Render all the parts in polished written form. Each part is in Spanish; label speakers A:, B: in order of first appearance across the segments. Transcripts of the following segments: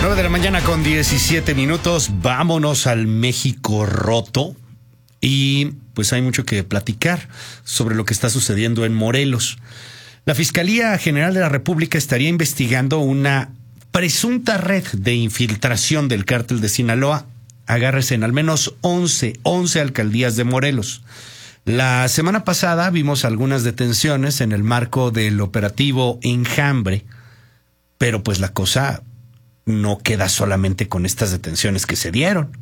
A: 9 de la mañana con 17 minutos. Vámonos al México roto. Y pues hay mucho que platicar sobre lo que está sucediendo en Morelos. La Fiscalía General de la República estaría investigando una presunta red de infiltración del cártel de Sinaloa. Agárrese, en al menos 11 alcaldías de Morelos. La semana pasada vimos algunas detenciones en el marco del operativo Enjambre, pero pues la cosa no queda solamente con estas detenciones que se dieron.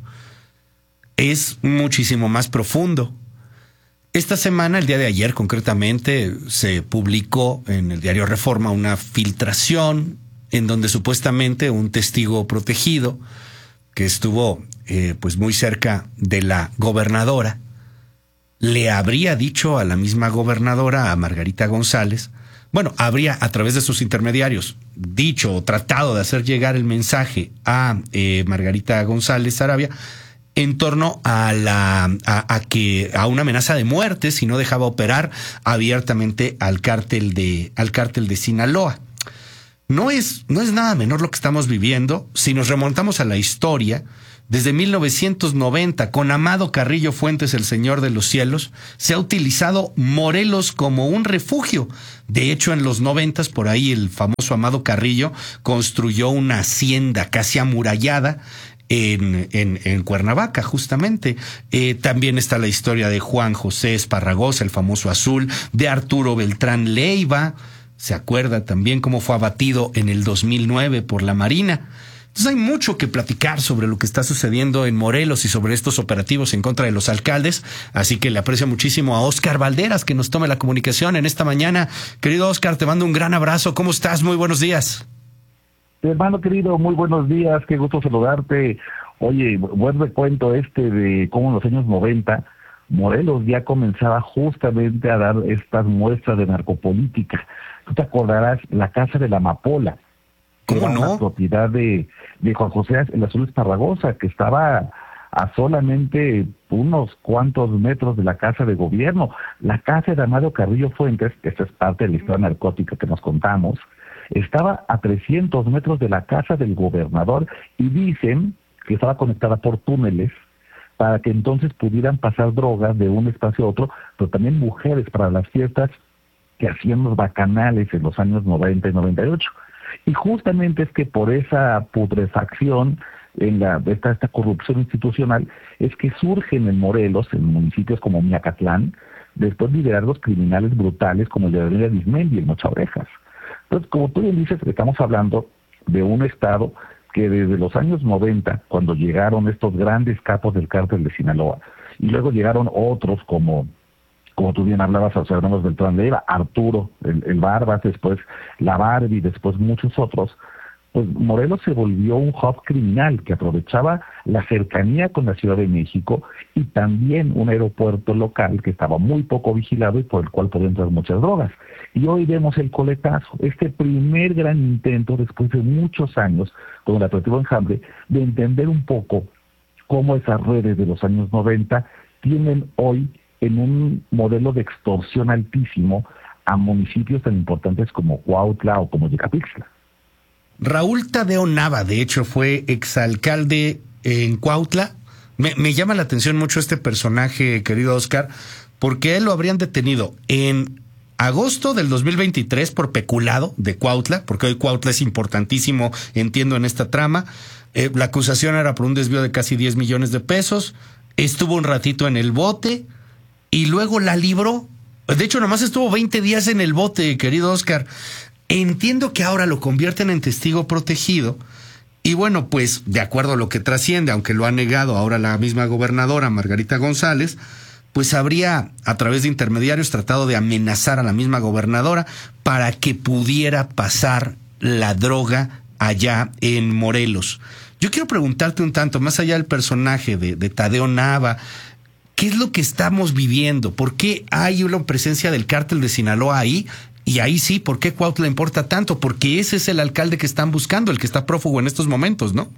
A: Es muchísimo más profundo. Esta semana, el día de ayer concretamente, se publicó en el diario Reforma una filtración en donde supuestamente un testigo protegido que estuvo pues muy cerca de la gobernadora le habría dicho a la misma gobernadora, a Margarita González, bueno, habría a través de sus intermediarios dicho o tratado de hacer llegar el mensaje a Margarita González Sarabia en torno a a una amenaza de muerte si no dejaba operar abiertamente al cártel de Sinaloa. No es nada menor lo que estamos viviendo. Si nos remontamos a la historia, desde 1990, con Amado Carrillo Fuentes, el Señor de los Cielos, se ha utilizado Morelos como un refugio. De hecho, en los 90, por ahí el famoso Amado Carrillo construyó una hacienda casi amurallada en Cuernavaca, justamente. También está la historia de Juan José Esparragosa, el famoso Azul, de Arturo Beltrán Leiva. Se acuerda también cómo fue abatido en el 2009 por la Marina. Entonces hay mucho que platicar sobre lo que está sucediendo en Morelos y sobre estos operativos en contra de los alcaldes. Así que le aprecio muchísimo a Óscar Valderas que nos tome la comunicación en esta mañana. Querido Óscar, te mando un gran abrazo. ¿Cómo estás? Muy buenos días.
B: Hermano querido, muy buenos días. Qué gusto saludarte. Oye, buen recuento de cómo en los años 90 Morelos ya comenzaba justamente a dar estas muestras de narcopolítica. Tú te acordarás la Casa de la Amapola.
A: ¿Cómo no?
B: Una propiedad de Juan José el Azul Esparragosa, que estaba a solamente unos cuantos metros de la casa de gobierno. La casa de Amado Carrillo Fuentes, que esta es parte de la historia narcótica que nos contamos, estaba a 300 metros de la casa del gobernador y dicen que estaba conectada por túneles para que entonces pudieran pasar drogas de un espacio a otro, pero también mujeres para las fiestas que hacían los bacanales en los años 90 y 98. Y justamente es que por esa putrefacción, esta corrupción institucional, es que surgen en Morelos, en municipios como Miacatlán, después liderazgos criminales brutales como el de Avenida Arismendi y el Mocha Orejas. Entonces, como tú bien dices, estamos hablando de un estado que desde los años 90, cuando llegaron estos grandes capos del cártel de Sinaloa, y luego llegaron otros como tú bien hablabas, o sea, hablamos del Beltrán Leiva, Arturo, el Barbas, después la Barbie, después muchos otros, pues Morelos se volvió un hub criminal que aprovechaba la cercanía con la Ciudad de México y también un aeropuerto local que estaba muy poco vigilado y por el cual podían entrar muchas drogas. Y hoy vemos el coletazo, este primer gran intento después de muchos años con el operativo Enjambre de entender un poco cómo esas redes de los años 90 tienen hoy en un modelo de extorsión altísimo a municipios tan importantes como Cuautla o como Yecapixtla.
A: Raúl Tadeo Nava, de hecho, fue exalcalde en Cuautla. Me llama la atención mucho este personaje, querido Óscar, porque él lo habrían detenido en agosto del 2023 por peculado de Cuautla, porque hoy Cuautla es importantísimo, entiendo, en esta trama. La acusación era por un desvío de casi 10 millones de pesos. Estuvo un ratito en el bote y luego la libró. De hecho, nomás estuvo 20 días en el bote, querido Óscar. Entiendo que ahora lo convierten en testigo protegido. Y bueno, pues, de acuerdo a lo que trasciende, aunque lo ha negado ahora la misma gobernadora, Margarita González, pues habría, a través de intermediarios, tratado de amenazar a la misma gobernadora para que pudiera pasar la droga allá en Morelos. Yo quiero preguntarte un tanto, más allá del personaje de Tadeo Nava, ¿qué es lo que estamos viviendo? ¿Por qué hay una presencia del cártel de Sinaloa ahí? Y ahí sí, ¿por qué Cuautla importa tanto? Porque ese es el alcalde que están buscando, el que está prófugo en estos momentos, ¿no?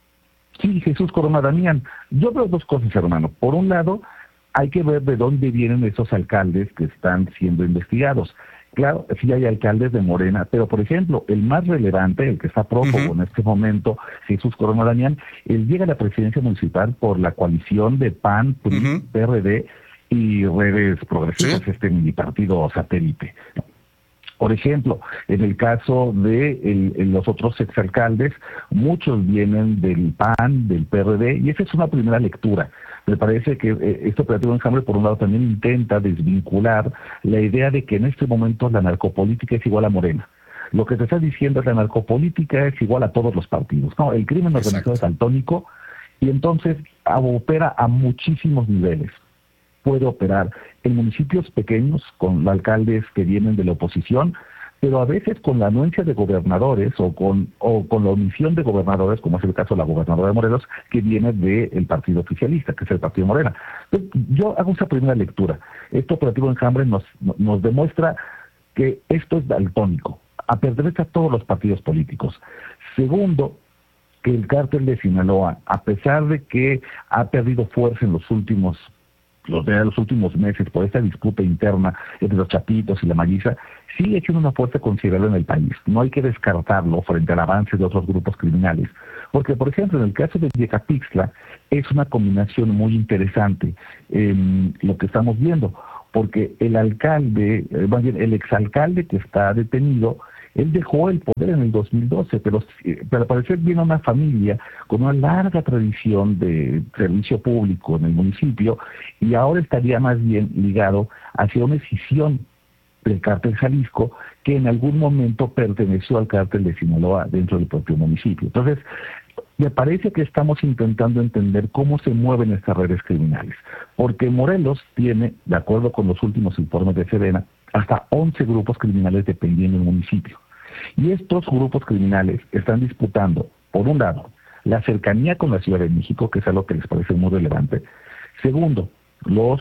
B: Sí, Jesús Corona Damián. Yo veo dos cosas, hermano. Por un lado, hay que ver de dónde vienen esos alcaldes que están siendo investigados. Claro, sí hay alcaldes de Morena, pero por ejemplo, el más relevante, el que está prófugo en este momento, Jesús Corona Damián, él llega a la presidencia municipal por la coalición de PAN, PRI, PRD y Redes Progresistas, este mini partido satélite. Por ejemplo, en el caso de los otros exalcaldes, muchos vienen del PAN, del PRD, y esa es una primera lectura. Me parece que este operativo Enjambre, por un lado, también intenta desvincular la idea de que en este momento la narcopolítica es igual a Morena. Lo que te está diciendo es que la narcopolítica es igual a todos los partidos. No, el crimen organizado es daltónico y entonces opera a muchísimos niveles. Puede operar en municipios pequeños con los alcaldes que vienen de la oposición, pero a veces con la anuencia de gobernadores o con la omisión de gobernadores, como es el caso de la gobernadora de Morelos, que viene del partido oficialista, que es el partido Morena. Entonces, yo hago esa primera lectura. Este operativo Enjambre nos demuestra que esto es daltónico, pertenece a todos los partidos políticos. Segundo, que el cártel de Sinaloa, a pesar de que ha perdido fuerza en los últimos meses por esta disputa interna entre los Chapitos y la Malliza, sigue siendo una fuerza considerable en el país. No hay que descartarlo frente al avance de otros grupos criminales. Porque, por ejemplo, en el caso de Yecapixtla, es una combinación muy interesante lo que estamos viendo, porque el alcalde, más bien el exalcalde que está detenido, él dejó el poder en el 2012, pero al parecer viene una familia con una larga tradición de servicio público en el municipio y ahora estaría más bien ligado hacia una escisión del cártel Jalisco que en algún momento perteneció al cártel de Sinaloa dentro del propio municipio. Entonces, me parece que estamos intentando entender cómo se mueven estas redes criminales, porque Morelos tiene, de acuerdo con los últimos informes de Sedena, hasta 11 grupos criminales dependiendo del municipio. Y estos grupos criminales están disputando, por un lado, la cercanía con la Ciudad de México, que es algo que les parece muy relevante. Segundo, los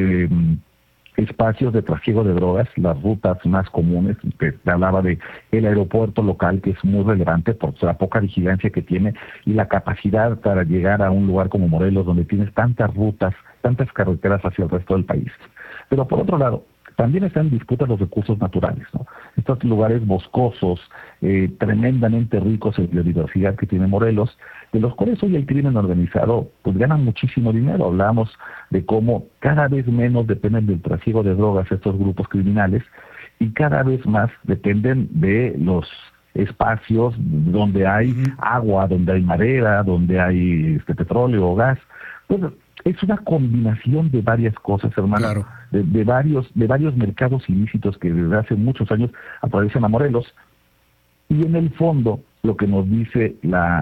B: espacios de trasiego de drogas, las rutas más comunes, que te hablaba de el aeropuerto local, que es muy relevante por la poca vigilancia que tiene y la capacidad para llegar a un lugar como Morelos, donde tienes tantas rutas, tantas carreteras hacia el resto del país. Pero por otro lado, también están en disputa los recursos naturales, ¿no? Estos lugares boscosos, tremendamente ricos en biodiversidad que tiene Morelos, de los cuales hoy el crimen organizado pues gana muchísimo dinero. Hablamos de cómo cada vez menos dependen del trasiego de drogas estos grupos criminales y cada vez más dependen de los espacios donde hay agua, donde hay madera, donde hay petróleo o gas. Pues, es una combinación de varias cosas, hermano, claro, de varios mercados ilícitos que desde hace muchos años aparecen a Morelos. Y en el fondo, lo que nos dice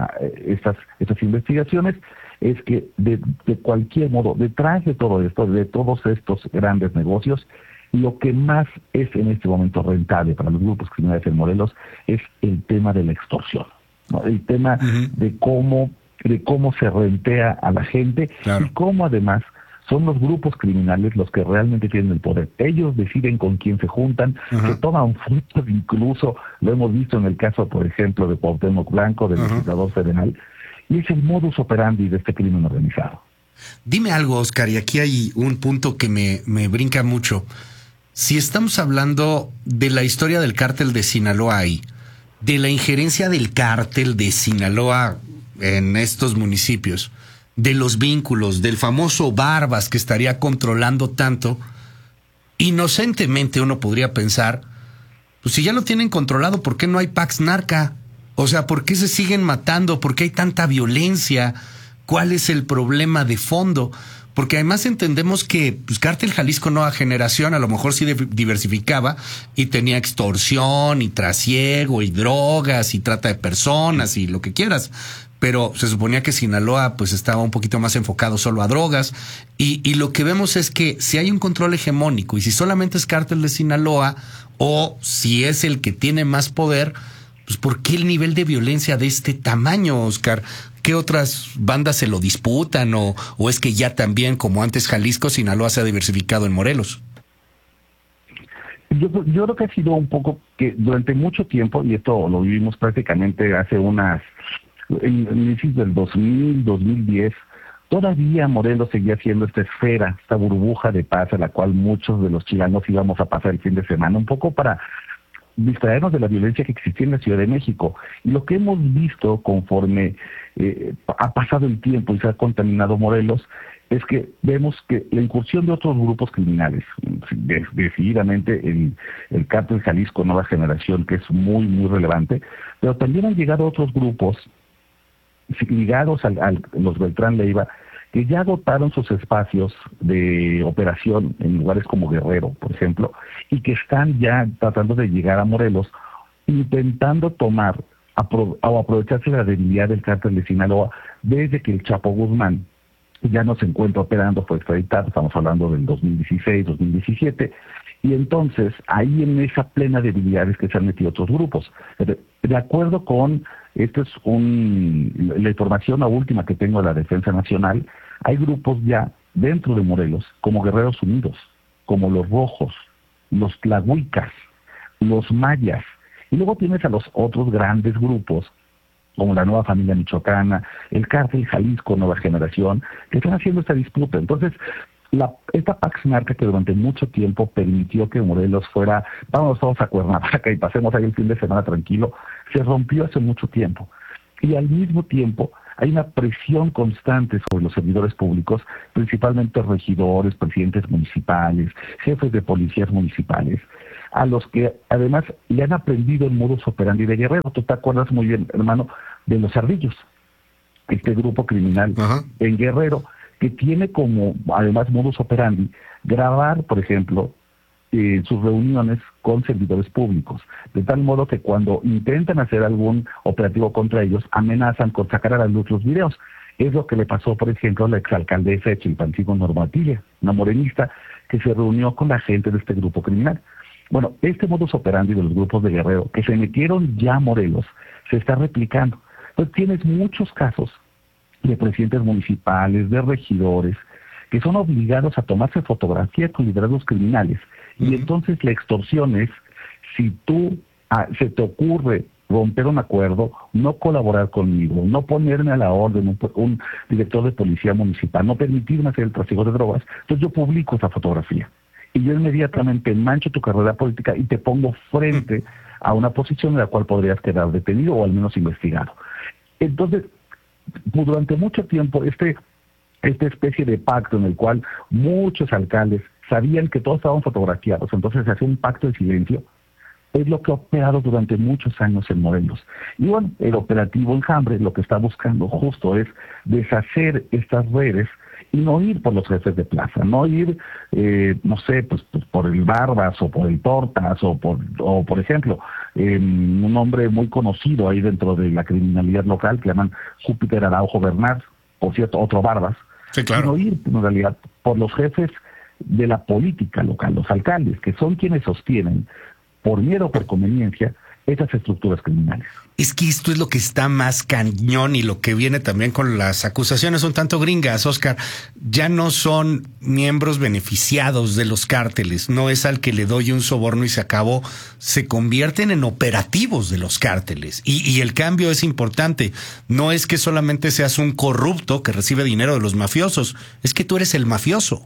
B: estas investigaciones es que de cualquier modo, detrás de todo esto, de todos estos grandes negocios, lo que más es en este momento rentable para los grupos criminales en Morelos es el tema de la extorsión, ¿no? El tema de cómo se rentea a la gente, claro, y cómo además son los grupos criminales los que realmente tienen el poder. Ellos deciden con quién se juntan, se toman frutos, incluso lo hemos visto en el caso, por ejemplo, de Cuauhtémoc Blanco, del legislador federal, y es el modus operandi de este crimen organizado.
A: Dime algo, Oscar, y aquí hay un punto que me brinca mucho. Si estamos hablando de la historia del cártel de Sinaloa ahí, de la injerencia del cártel de Sinaloa en estos municipios, de los vínculos, del famoso Barbas que estaría controlando tanto, inocentemente uno podría pensar, pues si ya lo tienen controlado, ¿por qué no hay Pax Narca? O sea, ¿por qué se siguen matando? ¿Por qué hay tanta violencia? ¿Cuál es el problema de fondo? Porque además entendemos que pues, Cártel Jalisco Nueva Generación a lo mejor sí diversificaba y tenía extorsión y trasiego y drogas y trata de personas y lo que quieras. Pero se suponía que Sinaloa pues estaba un poquito más enfocado solo a drogas y lo que vemos es que si hay un control hegemónico y si solamente es Cártel de Sinaloa o si es el que tiene más poder, pues ¿por qué el nivel de violencia de este tamaño, Oscar? ¿Qué otras bandas se lo disputan o es que ya también como antes Jalisco, Sinaloa se ha diversificado en Morelos?
B: Yo creo que ha sido un poco que durante mucho tiempo, y esto lo vivimos prácticamente hace en inicios del 2000, 2010, Todavía Morelos seguía siendo esta esfera, esta burbuja de paz a la cual muchos de los chilanos íbamos a pasar el fin de semana, un poco para distraernos de la violencia que existía en la Ciudad de México. Y lo que hemos visto conforme ha pasado el tiempo y se ha contaminado Morelos, es que vemos que la incursión de otros grupos criminales, decididamente el Cártel Jalisco Nueva Generación, que es muy, muy relevante, pero también han llegado otros grupos ligados a los Beltrán Leiva, que ya agotaron sus espacios de operación en lugares como Guerrero, por ejemplo, y que están ya tratando de llegar a Morelos, intentando tomar o aprovecharse de la debilidad del cártel de Sinaloa desde que el Chapo Guzmán ya no se encuentra operando, fue extraditado, estamos hablando del 2016, 2017, y entonces ahí en esa plena debilidad es que se han metido otros grupos. De acuerdo con, esto es la información la última que tengo de la Defensa Nacional, hay grupos ya dentro de Morelos, como Guerreros Unidos, como los Rojos, los Tlahuicas, los Mayas, y luego tienes a los otros grandes grupos, como la Nueva Familia Michoacana, el Cártel Jalisco Nueva Generación, que están haciendo esta disputa. Entonces, esta Pax Narca que durante mucho tiempo permitió que Morelos fuera, vamos todos a Cuernavaca y pasemos ahí el fin de semana tranquilo, se rompió hace mucho tiempo. Y al mismo tiempo hay una presión constante sobre los servidores públicos, principalmente regidores, presidentes municipales, jefes de policías municipales, a los que además le han aprendido el modus operandi de Guerrero. Tú te acuerdas muy bien, hermano, de los Ardillos, este grupo criminal en Guerrero, que tiene como, además, modus operandi, grabar, por ejemplo, sus reuniones con servidores públicos, de tal modo que cuando intentan hacer algún operativo contra ellos, amenazan con sacar a la luz los videos. Es lo que le pasó, por ejemplo, a la exalcaldesa de Chilpancingo, Norma Atilla, una morenista, que se reunió con la gente de este grupo criminal. Bueno, este modus operandi de los grupos de Guerrero, que se metieron ya a Morelos, se está replicando. Entonces tienes muchos casos de presidentes municipales, de regidores, que son obligados a tomarse fotografía con liderazgos criminales. Y entonces la extorsión es, si tú se te ocurre romper un acuerdo, no colaborar conmigo, no ponerme a la orden un director de policía municipal, no permitirme hacer el trasiego de drogas, entonces yo publico esa fotografía. Y yo inmediatamente mancho tu carrera política y te pongo frente a una posición en la cual podrías quedar detenido o al menos investigado. Entonces, pues durante mucho tiempo, esta especie de pacto en el cual muchos alcaldes sabían que todos estaban fotografiados, entonces se hace un pacto de silencio, es lo que ha operado durante muchos años en Morelos. Y bueno, el operativo Enjambre lo que está buscando justo es deshacer estas redes y no ir por los jefes de plaza, no ir, no sé, pues por el Barbas o por el Tortas o por ejemplo, un hombre muy conocido ahí dentro de la criminalidad local que llaman Júpiter Araujo Bernard, por cierto, otro Barbas,
A: sí, claro.
B: Sino ir en realidad por los jefes de la política local, los alcaldes, que son quienes sostienen, por miedo o por conveniencia, esas estructuras criminales.
A: Es que esto es lo que está más cañón y lo que viene también con las acusaciones un tanto gringas, Oscar. Ya no son miembros beneficiados de los cárteles, no es al que le doy un soborno y se acabó, se convierten en operativos de los cárteles. Y el cambio es importante, no es que solamente seas un corrupto que recibe dinero de los mafiosos, es que tú eres el mafioso.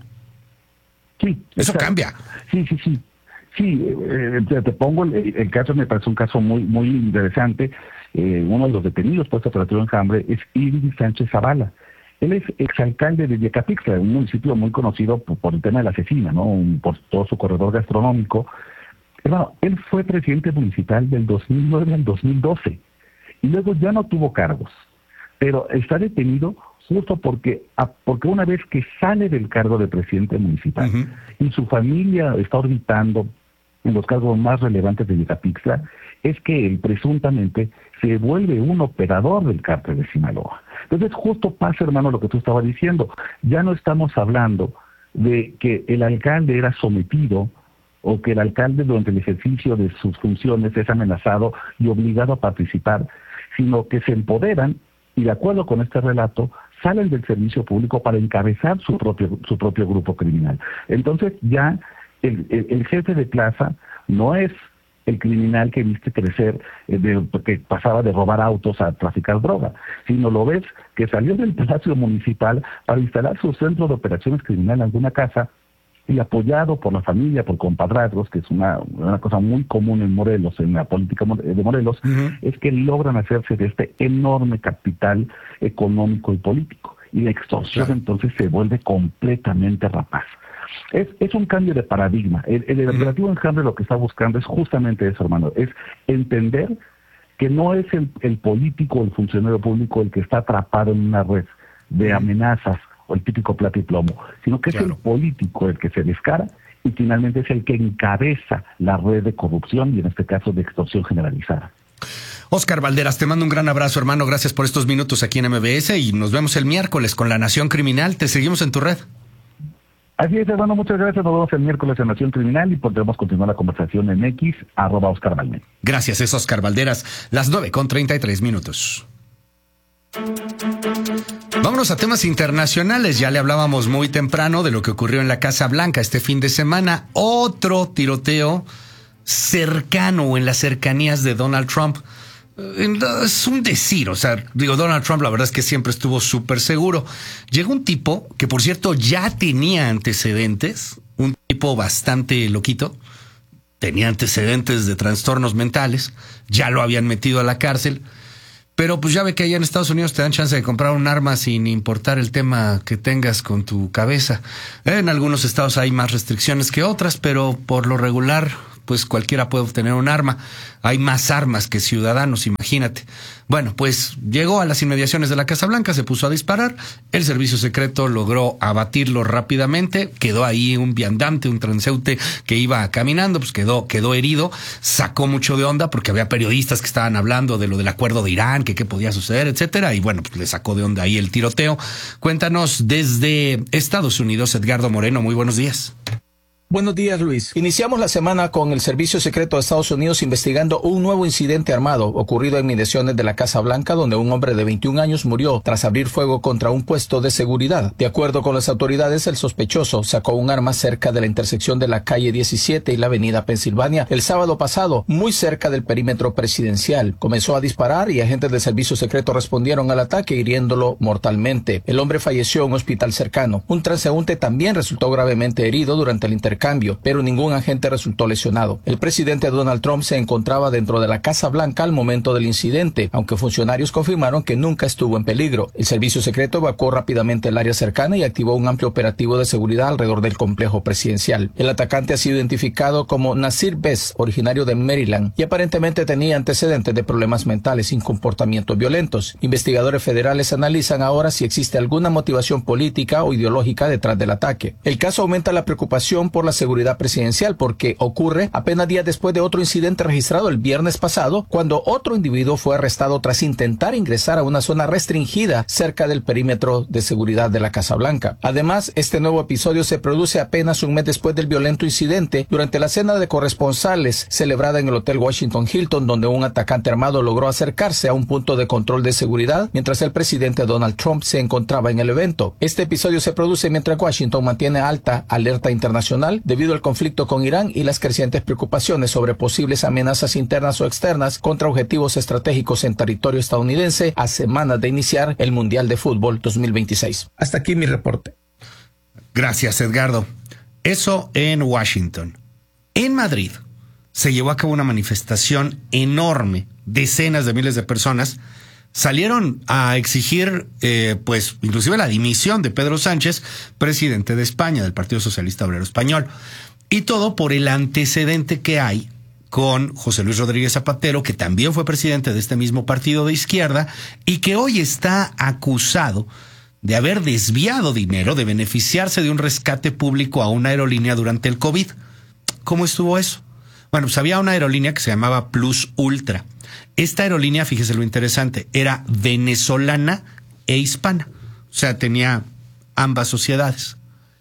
B: Sí,
A: eso cambia.
B: Sí. Sí, te pongo el caso, me parece un caso muy muy interesante. Uno de los detenidos por este operativo Enjambre es Iris Sánchez Zavala. Él es exalcalde de Yecapixtla, un municipio muy conocido por el tema de la cecina, ¿no? Por todo su corredor gastronómico. Bueno, él fue presidente municipal del 2009 al 2012 y luego ya no tuvo cargos, pero está detenido justo porque una vez que sale del cargo de presidente municipal y su familia está orbitando en los cargos más relevantes de Yecapixtla, es que él presuntamente se vuelve un operador del cártel de Sinaloa. Entonces justo pasa, hermano, lo que tú estabas diciendo. Ya no estamos hablando de que el alcalde era sometido o que el alcalde durante el ejercicio de sus funciones es amenazado y obligado a participar, sino que se empoderan y, de acuerdo con este relato, salen del servicio público para encabezar su propio grupo criminal. Entonces ya el jefe de plaza no es el criminal que viste crecer, que pasaba de robar autos a traficar droga, sino lo ves que salió del Palacio Municipal para instalar su centro de operaciones criminales en alguna casa, y apoyado por la familia, por compadrazgos, que es una cosa muy común en Morelos, en la política de Morelos, es que logran hacerse de este enorme capital económico y político. Y la extorsión entonces se vuelve completamente rapaz. Es un cambio de paradigma. El operativo Enjambre lo que está buscando es justamente eso, hermano, es entender que no es el político o el funcionario público el que está atrapado en una red de amenazas o el típico plata y plomo, sino que es el político el que se descara y finalmente es el que encabeza la red de corrupción y en este caso de extorsión generalizada.
A: Óscar Valderas, te mando un gran abrazo, hermano. Gracias por estos minutos aquí en MBS y nos vemos el miércoles con La Nación Criminal. Te seguimos en tu red.
B: Así es, hermano, muchas gracias. Nos vemos el miércoles en Nación Criminal y podremos continuar la conversación en X, @Óscar Valderas.
A: Gracias, es Óscar Valderas. Las 9:33. Vámonos a temas internacionales. Ya le hablábamos muy temprano de lo que ocurrió en la Casa Blanca este fin de semana. Otro tiroteo cercano o en las cercanías de Donald Trump. Es un decir, o sea, Donald Trump la verdad es que siempre estuvo súper seguro. Llegó un tipo que, por cierto, ya tenía antecedentes, un tipo bastante loquito, tenía antecedentes de trastornos mentales, ya lo habían metido a la cárcel, pero pues ya ve que allá en Estados Unidos te dan chance de comprar un arma sin importar el tema que tengas con tu cabeza. En algunos estados hay más restricciones que otras, pero por lo regular pues cualquiera puede obtener un arma. Hay más armas que ciudadanos, imagínate. Bueno, pues llegó a las inmediaciones de la Casa Blanca, se puso a disparar, el servicio secreto logró abatirlo rápidamente, quedó ahí un viandante, un transeúnte que iba caminando, pues quedó herido, sacó mucho de onda porque había periodistas que estaban hablando de lo del acuerdo de Irán, que qué podía suceder, etcétera, y bueno, pues le sacó de onda ahí el tiroteo. Cuéntanos desde Estados Unidos, Edgardo Moreno, muy buenos días.
C: Buenos días, Luis. Iniciamos la semana con el Servicio Secreto de Estados Unidos investigando un nuevo incidente armado ocurrido en inmediaciones de la Casa Blanca, donde un hombre de 21 años murió tras abrir fuego contra un puesto de seguridad. De acuerdo con las autoridades, el sospechoso sacó un arma cerca de la intersección de la calle 17 y la avenida Pensilvania el sábado pasado, muy cerca del perímetro presidencial. Comenzó a disparar y agentes del Servicio Secreto respondieron al ataque hiriéndolo mortalmente. El hombre falleció en un hospital cercano. Un transeúnte también resultó gravemente herido durante el intercambio, pero ningún agente resultó lesionado. El presidente Donald Trump se encontraba dentro de la Casa Blanca al momento del incidente, aunque funcionarios confirmaron que nunca estuvo en peligro. El servicio secreto evacuó rápidamente el área cercana y activó un amplio operativo de seguridad alrededor del complejo presidencial. El atacante ha sido identificado como Nasir Bess, originario de Maryland, y aparentemente tenía antecedentes de problemas mentales y comportamientos violentos. Investigadores federales analizan ahora si existe alguna motivación política o ideológica detrás del ataque. El caso aumenta la preocupación por la seguridad presidencial porque ocurre apenas días después de otro incidente registrado el viernes pasado, cuando otro individuo fue arrestado tras intentar ingresar a una zona restringida cerca del perímetro de seguridad de la Casa Blanca. Además, este nuevo episodio se produce apenas un mes después del violento incidente durante la cena de corresponsales celebrada en el Hotel Washington Hilton, donde un atacante armado logró acercarse a un punto de control de seguridad mientras el presidente Donald Trump se encontraba en el evento. Este episodio se produce mientras Washington mantiene alta alerta internacional debido al conflicto con Irán y las crecientes preocupaciones sobre posibles amenazas internas o externas contra objetivos estratégicos en territorio estadounidense a semanas de iniciar el Mundial de Fútbol 2026. Hasta aquí mi reporte.
A: Gracias, Edgardo. Eso en Washington. En Madrid se llevó a cabo una manifestación enorme. Decenas de miles de personas salieron a exigir, pues, inclusive la dimisión de Pedro Sánchez, presidente de España, del Partido Socialista Obrero Español. Y todo por el antecedente que hay con José Luis Rodríguez Zapatero, que también fue presidente de este mismo partido de izquierda y que hoy está acusado de haber desviado dinero, de beneficiarse de un rescate público a una aerolínea durante el COVID. ¿Cómo estuvo eso? Bueno, pues había una aerolínea que se llamaba Plus Ultra. Esta aerolínea, fíjese lo interesante, era venezolana e hispana. O sea, tenía ambas sociedades.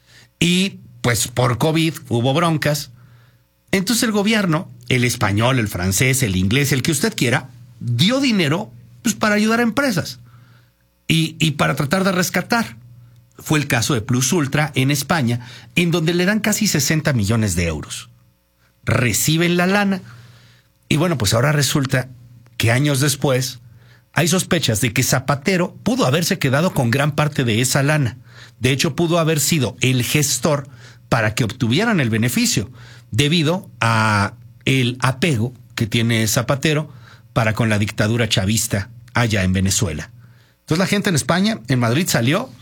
A: Y pues por COVID hubo broncas. Entonces el gobierno, el español, el francés, el inglés, el que usted quiera, dio dinero pues para ayudar a empresas y para tratar de rescatar. Fue el caso de Plus Ultra en España, en donde le dan casi 60 millones de euros. Reciben la lana, Y bueno, pues ahora resulta que años después hay sospechas de que Zapatero pudo haberse quedado con gran parte de esa lana. De hecho, pudo haber sido el gestor para que obtuvieran el beneficio, debido a el apego que tiene Zapatero para con la dictadura chavista allá en Venezuela. Entonces la gente en España, en Madrid, salió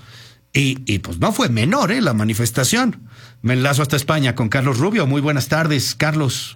A: y pues no fue menor la manifestación. Me enlazo hasta España con Carlos Rubio. Muy buenas tardes, Carlos.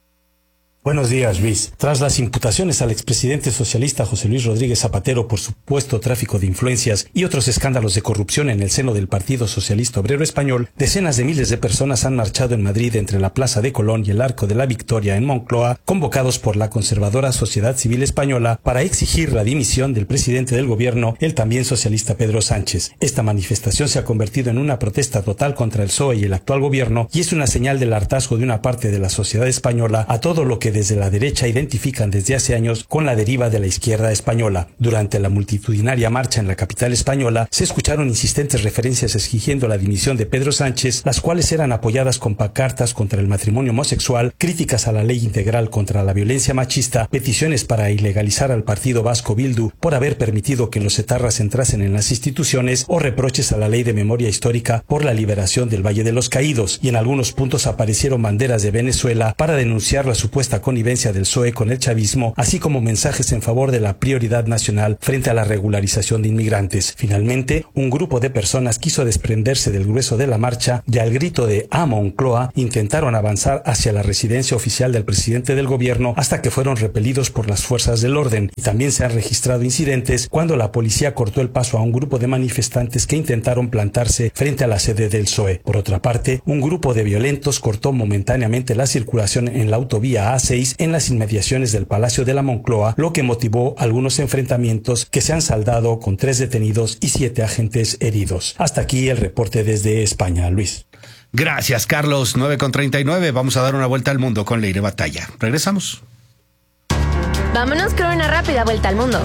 D: Buenos días, Luis. Tras las imputaciones al expresidente socialista José Luis Rodríguez Zapatero por supuesto tráfico de influencias y otros escándalos de corrupción en el seno del Partido Socialista Obrero Español, decenas de miles de personas han marchado en Madrid entre la Plaza de Colón y el Arco de la Victoria en Moncloa, convocados por la conservadora Sociedad Civil Española para exigir la dimisión del presidente del gobierno, el también socialista Pedro Sánchez. Esta manifestación se ha convertido en una protesta total contra el PSOE y el actual gobierno y es una señal del hartazgo de una parte de la sociedad española a todo lo que desde la derecha identifican desde hace años con la deriva de la izquierda española. Durante la multitudinaria marcha en la capital española se escucharon insistentes referencias exigiendo la dimisión de Pedro Sánchez, las cuales eran apoyadas con pancartas contra el matrimonio homosexual, críticas a la ley integral contra la violencia machista, peticiones para ilegalizar al partido vasco Bildu por haber permitido que los etarras entrasen en las instituciones o reproches a la ley de memoria histórica por la liberación del Valle de los Caídos, y en algunos puntos aparecieron banderas de Venezuela para denunciar la supuesta connivencia del PSOE con el chavismo, así como mensajes en favor de la prioridad nacional frente a la regularización de inmigrantes. Finalmente, un grupo de personas quiso desprenderse del grueso de la marcha y al grito de ¡A Moncloa! Intentaron avanzar hacia la residencia oficial del presidente del gobierno hasta que fueron repelidos por las fuerzas del orden. Y también se han registrado incidentes cuando la policía cortó el paso a un grupo de manifestantes que intentaron plantarse frente a la sede del PSOE. Por otra parte, un grupo de violentos cortó momentáneamente la circulación en la autovía A6 en las inmediaciones del Palacio de la Moncloa, lo que motivó algunos enfrentamientos que se han saldado con 3 detenidos y 7 agentes heridos. Hasta aquí el reporte desde España, Luis.
A: Gracias, Carlos. 9:39. Vamos a dar una vuelta al mundo con Leire Batalla. Regresamos.
E: Vámonos con una rápida vuelta al mundo.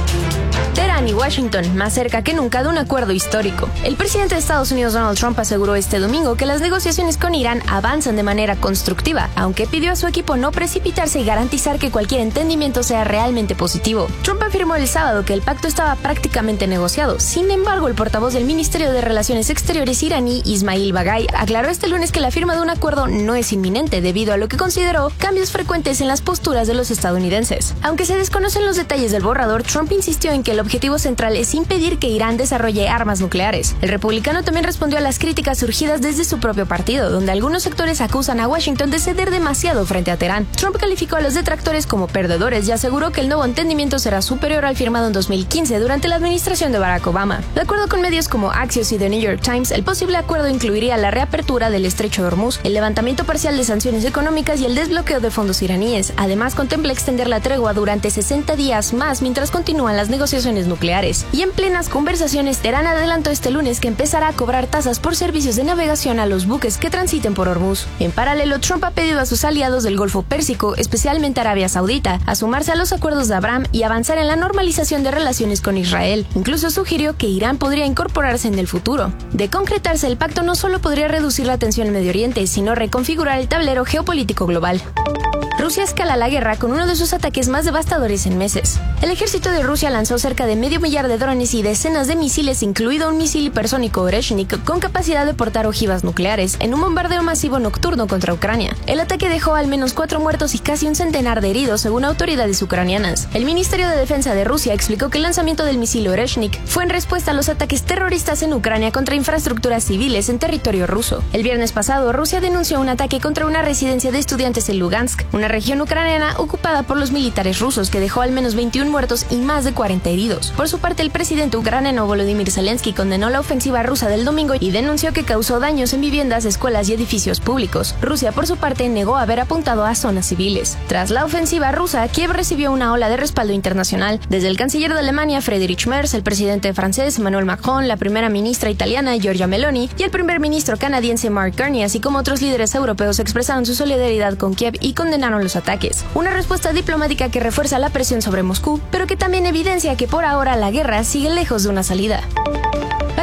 E: Teherán y Washington, más cerca que nunca de un acuerdo histórico. El presidente de Estados Unidos, Donald Trump, aseguró este domingo que las negociaciones con Irán avanzan de manera constructiva, aunque pidió a su equipo no precipitarse y garantizar que cualquier entendimiento sea realmente positivo. Trump afirmó el sábado que el pacto estaba prácticamente negociado. Sin embargo, el portavoz del Ministerio de Relaciones Exteriores iraní, Ismail Bagay, aclaró este lunes que la firma de un acuerdo no es inminente debido a lo que consideró cambios frecuentes en las posturas de los estadounidenses. Aunque se desconocen los detalles del borrador, Trump insistió en que el objetivo central es impedir que Irán desarrolle armas nucleares. El republicano también respondió a las críticas surgidas desde su propio partido, donde algunos sectores acusan a Washington de ceder demasiado frente a Teherán. Trump calificó a los detractores como perdedores y aseguró que el nuevo entendimiento será superior al firmado en 2015 durante la administración de Barack Obama. De acuerdo con medios como Axios y The New York Times, el posible acuerdo incluiría la reapertura del estrecho de Hormuz, el levantamiento parcial de sanciones económicas y el desbloqueo de fondos iraníes. Además, contempla extender la tregua durante 60 días más mientras continúan las negociaciones nucleares. Y en plenas conversaciones, Teherán adelantó este lunes que empezará a cobrar tasas por servicios de navegación a los buques que transiten por Hormuz. En paralelo, Trump ha pedido a sus aliados del Golfo Pérsico, especialmente Arabia Saudita, a sumarse a los acuerdos de Abraham y avanzar en la normalización de relaciones con Israel. Incluso sugirió que Irán podría incorporarse en el futuro. De concretarse, el pacto no solo podría reducir la tensión en Medio Oriente, sino reconfigurar el tablero geopolítico global. Rusia escala la guerra con uno de sus ataques más devastadores en meses. El ejército de Rusia lanzó cerca de 500,000 de drones y decenas de misiles, incluido un misil hipersónico Oreshnik con capacidad de portar ojivas nucleares, en un bombardeo masivo nocturno contra Ucrania. El ataque dejó al menos 4 muertos y casi un centenar de heridos, según autoridades ucranianas. El Ministerio de Defensa de Rusia explicó que el lanzamiento del misil Oreshnik fue en respuesta a los ataques terroristas en Ucrania contra infraestructuras civiles en territorio ruso. El viernes pasado, Rusia denunció un ataque contra una residencia de estudiantes en Lugansk, una región ucraniana ocupada por los militares rusos, que dejó al menos 21 muertos y más de 40 heridos. Por su parte, el presidente ucraniano Volodymyr Zelensky condenó la ofensiva rusa del domingo y denunció que causó daños en viviendas, escuelas y edificios públicos. Rusia, por su parte, negó haber apuntado a zonas civiles. Tras la ofensiva rusa, Kiev recibió una ola de respaldo internacional, desde el canciller de Alemania Friedrich Merz, el presidente francés Emmanuel Macron, la primera ministra italiana Giorgia Meloni y el primer ministro canadiense Mark Carney, así como otros líderes europeos, expresaron su solidaridad con Kiev y condenaron los ataques. Una respuesta diplomática que refuerza la presión sobre Moscú, pero que también evidencia que por ahora la guerra sigue lejos de una salida.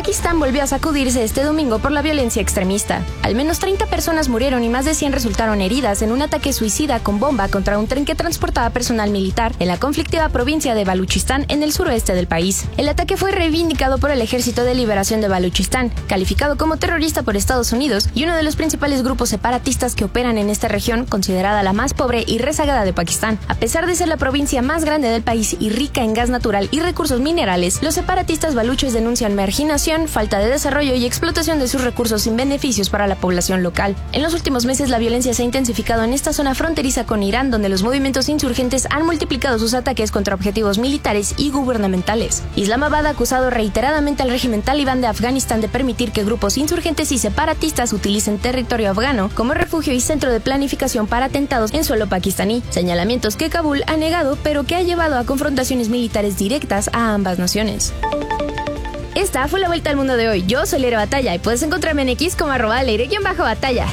E: Pakistán volvió a sacudirse este domingo por la violencia extremista. Al menos 30 personas murieron y más de 100 resultaron heridas en un ataque suicida con bomba contra un tren que transportaba personal militar en la conflictiva provincia de Baluchistán en el suroeste del país. El ataque fue reivindicado por el Ejército de Liberación de Baluchistán, calificado como terrorista por Estados Unidos y uno de los principales grupos separatistas que operan en esta región, considerada la más pobre y rezagada de Pakistán. A pesar de ser la provincia más grande del país y rica en gas natural y recursos minerales, los separatistas baluches denuncian marginación, falta de desarrollo y explotación de sus recursos sin beneficios para la población local. En los últimos meses la violencia se ha intensificado en esta zona fronteriza con Irán, donde los movimientos insurgentes han multiplicado sus ataques contra objetivos militares y gubernamentales. Islamabad ha acusado reiteradamente al régimen talibán de Afganistán de permitir que grupos insurgentes y separatistas utilicen territorio afgano como refugio y centro de planificación para atentados en suelo pakistaní, señalamientos que Kabul ha negado pero que ha llevado a confrontaciones militares directas a ambas naciones. Esta fue la vuelta al mundo de hoy. Yo soy Leire Batalla y puedes encontrarme en X como @Leire_Batalla.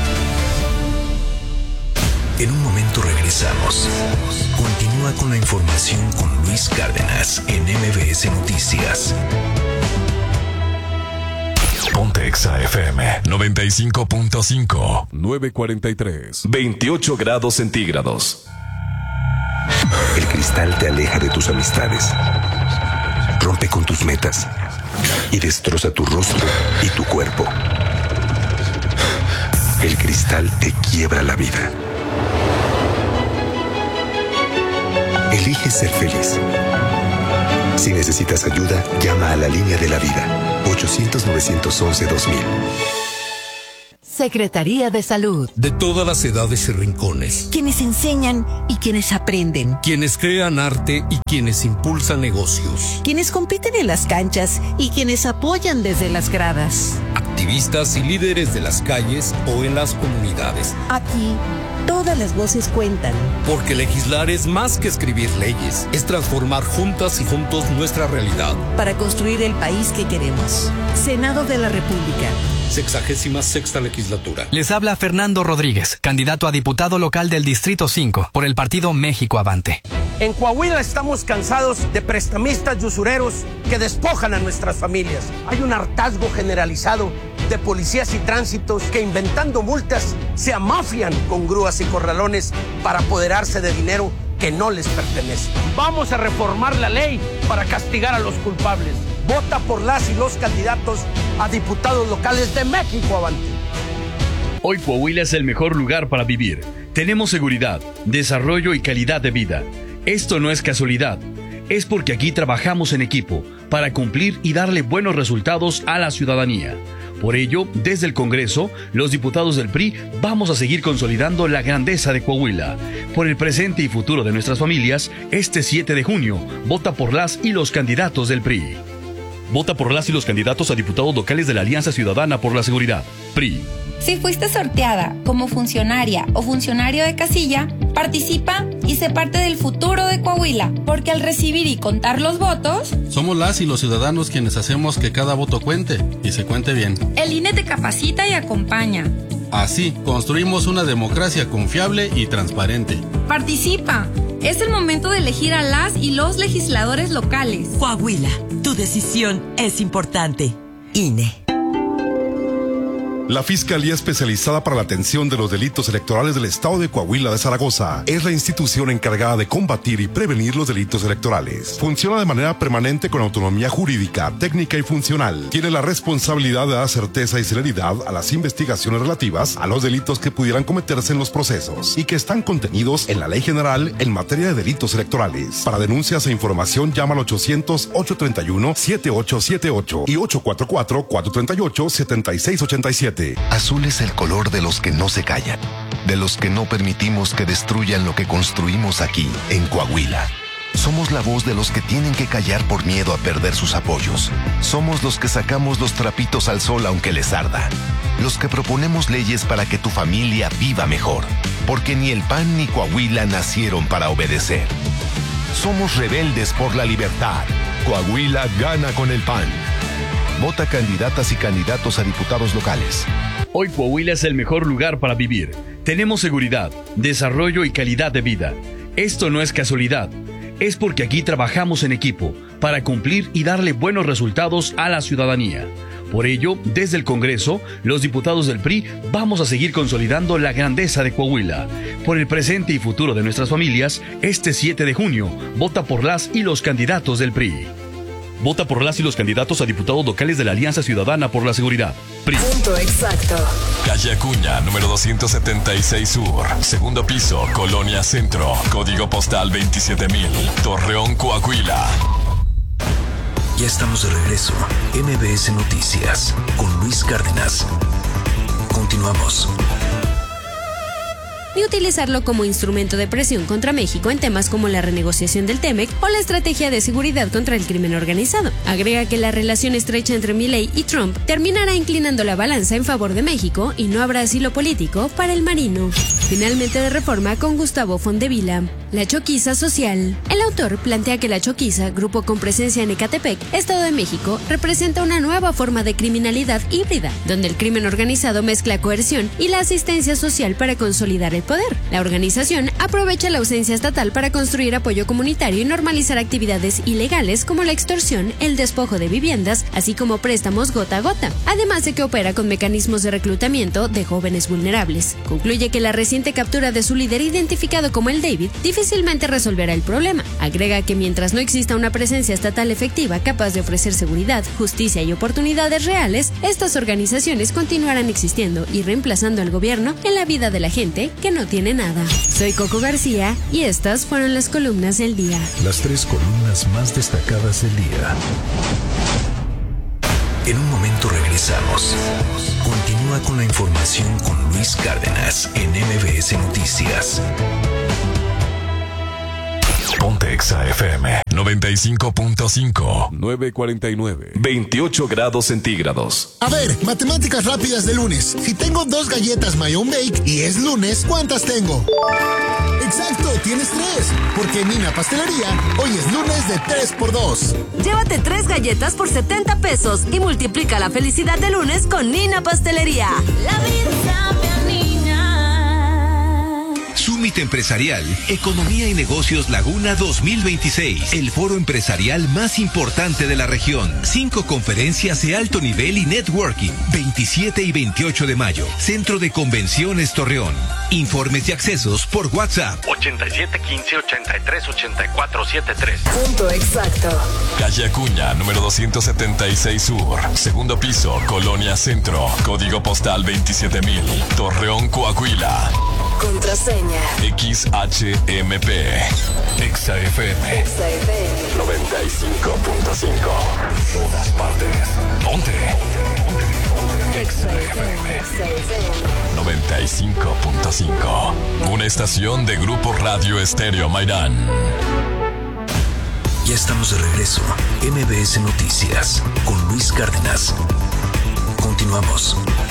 F: En un momento regresamos. Continúa con la información con Luis Cárdenas en MBS Noticias. Ponte Exa FM 95.5.
G: 9:43.
F: 28 grados centígrados.
H: El cristal te aleja de tus amistades, rompe con tus metas y destroza tu rostro y tu cuerpo. El cristal te quiebra la vida. Elige ser feliz. Si necesitas ayuda, llama a la línea de la vida. 800-911-2000.
I: Secretaría de Salud.
J: De todas las edades y rincones.
I: Quienes enseñan y quienes aprenden.
J: Quienes crean arte y quienes impulsan negocios.
I: Quienes compiten en las canchas y quienes apoyan desde las gradas.
J: Activistas y líderes de las calles o en las comunidades.
I: Aquí, todas las voces cuentan.
J: Porque legislar es más que escribir leyes. Es transformar juntas y juntos nuestra realidad.
I: Para construir el país que queremos. Senado de la República.
J: 66ª legislatura.
K: Les habla Fernando Rodríguez, candidato a diputado local del Distrito 5 por el partido México Avante.
L: En Coahuila estamos cansados de prestamistas y usureros que despojan a nuestras familias. Hay un hartazgo generalizado de policías y tránsitos que, inventando multas, se amafian con grúas y corralones para apoderarse de dinero que no les pertenece. Vamos a reformar la ley para castigar a los culpables. Vota por las y los candidatos a diputados locales de México Avante.
M: Hoy Coahuila es el mejor lugar para vivir. Tenemos seguridad, desarrollo y calidad de vida. Esto no es casualidad. Es porque aquí trabajamos en equipo para cumplir y darle buenos resultados a la ciudadanía. Por ello, desde el Congreso, los diputados del PRI vamos a seguir consolidando la grandeza de Coahuila. Por el presente y futuro de nuestras familias, este 7 de junio, vota por las y los candidatos del PRI. Vota por las y los candidatos a diputados locales de la Alianza Ciudadana por la Seguridad, PRI.
N: Si fuiste sorteada como funcionaria o funcionario de casilla, participa y sé parte del futuro de Coahuila, porque al recibir y contar los votos,
O: somos las y los ciudadanos quienes hacemos que cada voto cuente y se cuente bien.
N: El INE te capacita y acompaña.
O: Así, construimos una democracia confiable y transparente.
N: Participa. Es el momento de elegir a las y los legisladores locales.
P: Coahuila, tu decisión es importante. INE.
G: La Fiscalía Especializada para la Atención de los Delitos Electorales del Estado de Coahuila de Zaragoza es la institución encargada de combatir y prevenir los delitos electorales. Funciona de manera permanente con autonomía jurídica, técnica y funcional. Tiene la responsabilidad de dar certeza y celeridad a las investigaciones relativas a los delitos que pudieran cometerse en los procesos y que están contenidos en la Ley General en materia de delitos electorales. Para denuncias e información llama al 800-831-7878 y 844-438-7687.
H: Azul es el color de los que no se callan, de los que no permitimos que destruyan lo que construimos aquí, en Coahuila. Somos la voz de los que tienen que callar por miedo a perder sus apoyos. Somos los que sacamos los trapitos al sol aunque les arda. Los que proponemos leyes para que tu familia viva mejor. Porque ni el PAN ni Coahuila nacieron para obedecer. Somos rebeldes por la libertad. Coahuila gana con el PAN. Vota candidatas y candidatos a diputados locales.
M: Hoy Coahuila es el mejor lugar para vivir. Tenemos seguridad, desarrollo y calidad de vida. Esto no es casualidad. es porque aquí trabajamos en equipo para cumplir y darle buenos resultados a la ciudadanía. Por ello, desde el Congreso, los diputados del PRI vamos a seguir consolidando la grandeza de Coahuila. Por el presente y futuro de nuestras familias, este 7 de junio, vota por las y los candidatos del PRI. Vota por las y los candidatos a diputados locales de la Alianza Ciudadana por la Seguridad. PRI.
Q: Punto exacto.
R: Calle Acuña, número 276 Sur. Segundo piso, Colonia Centro. Código postal 27000. Torreón, Coahuila.
F: Ya estamos de regreso. MBS Noticias con Luis Cárdenas. Continuamos.
S: Y utilizarlo como instrumento de presión contra México en temas como la renegociación del TEMEC o la estrategia de seguridad contra el crimen organizado. Agrega que la relación estrecha entre Milei y Trump terminará inclinando la balanza en favor de México y no habrá asilo político para el marino. Finalmente de Reforma con Gustavo Fondevila. La choquiza social. El autor plantea que la choquiza, grupo con presencia en Ecatepec, Estado de México, representa una nueva forma de criminalidad híbrida, donde el crimen organizado mezcla coerción y la asistencia social para consolidar el poder. La organización aprovecha la ausencia estatal para construir apoyo comunitario y normalizar actividades ilegales como la extorsión, el despojo de viviendas, así como préstamos gota a gota, además de que opera con mecanismos de reclutamiento de jóvenes vulnerables. Concluye que la reciente captura de su líder identificado como el David difícilmente resolverá el problema. Agrega que mientras no exista una presencia estatal efectiva capaz de ofrecer seguridad, justicia y oportunidades reales, estas organizaciones continuarán existiendo y reemplazando al gobierno en la vida de la gente que no tiene nada. Soy Coco García y estas fueron las columnas del día.
F: Las 3 columnas más destacadas del día. En un momento regresamos. Continúa con la información con Luis Cárdenas en MBS Noticias.
R: Ponte Exa FM 95.5 949 28 grados centígrados.
T: A ver, matemáticas rápidas de lunes. Si tengo 2 galletas My Own Bake y es lunes, ¿cuántas tengo? Exacto, tienes 3. Porque en Nina Pastelería, hoy es lunes de 3x2.
Q: Llévate 3 galletas por 70 pesos y multiplica la felicidad de lunes con Nina Pastelería.
U: La vida sabe a Nina.
V: Summit Empresarial, Economía y Negocios Laguna 2026, el foro empresarial más importante de la región. 5 conferencias de alto nivel y networking, 27 y 28 de mayo, Centro de Convenciones Torreón. Informes y accesos por WhatsApp
Q: 8715-838473. Punto exacto.
R: Calle Acuña, número 276 Sur. Segundo piso, Colonia Centro. Código postal 27000. Torreón, Coahuila.
Q: Contraseña
R: XHMP. Exa FM 95.5. Todas partes. Ponte. Exa FM 95.5. Una estación de Grupo Radio Estéreo Mairán.
F: Ya estamos de regreso. MBS Noticias con Luis Cárdenas. Continuamos.